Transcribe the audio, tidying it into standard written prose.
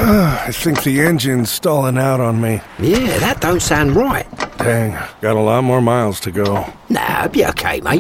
I think the engine's stalling out on me. Yeah, that don't sound right. Dang, got a lot more miles to go. Nah, be okay, mate.